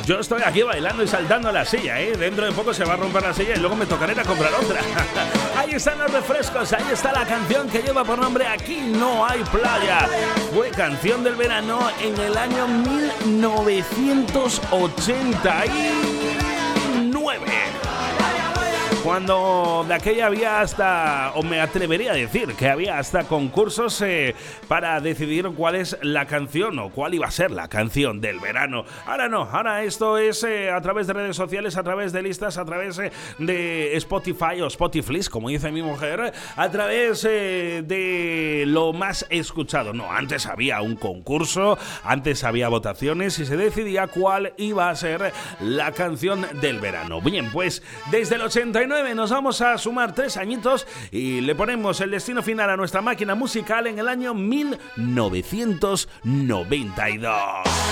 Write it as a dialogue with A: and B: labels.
A: Yo estoy aquí bailando y saltando a la silla, ¿eh? Dentro de poco se va a romper la silla y luego me tocará ir a comprar otra. Ahí están los refrescos, ahí está la canción que lleva por nombre Aquí no hay playa. Fue canción del verano en el año 1989. Cuando de aquella había hasta, o me atrevería a decir, que había hasta concursos para decidir cuál es la canción o cuál iba a ser la canción del verano. Ahora no, ahora esto es a través de redes sociales, a través de listas, a través de Spotify o Spotify, como dice mi mujer, a través de lo más escuchado. No, antes había un concurso, antes había votaciones y se decidía cuál iba a ser la canción del verano. Bien, pues desde el 89 nos vamos a sumar 3 añitos y le ponemos el destino final a nuestra máquina musical en el año 1992.